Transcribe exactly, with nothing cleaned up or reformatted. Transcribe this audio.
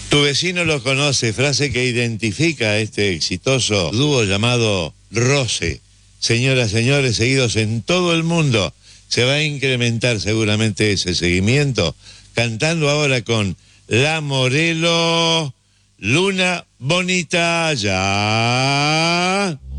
Tu vecino lo conoce, frase que identifica a este exitoso dúo llamado Roce. Señoras, señores, seguidos en todo el mundo. Se va a incrementar seguramente ese seguimiento, cantando ahora con La Morelo, Luna Bonita, ya.